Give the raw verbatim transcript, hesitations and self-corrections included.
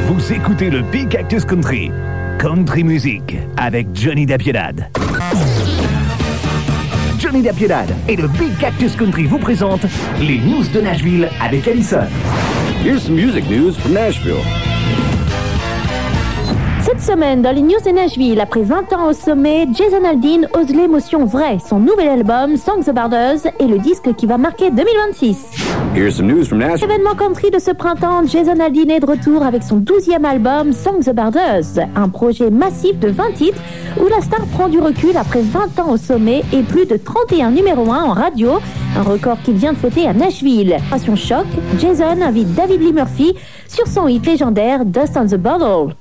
Vous écoutez le Big Cactus Country. Country Music avec Johnny Dapiedad. Johnny Dapiedad et le Big Cactus Country vous présentent les news de Nashville avec Allison. Here's some music news from Nashville. Cette semaine, dans les news de Nashville, après vingt ans au sommet, Jason Aldean ose l'émotion vraie. Son nouvel album, Songs About Us, est le disque qui va marquer deux mille vingt-six. Here's some news from Nashville. Événement country de ce printemps, Jason Aldean est de retour avec son douzième album, Songs About Us, un projet massif de vingt titres où la star prend du recul après vingt ans au sommet et plus de trente et un numéro un en radio, un record qu'il vient de fêter à Nashville. Passion choc, Jason invite David Lee Murphy sur son hit légendaire Dust on the Bottle.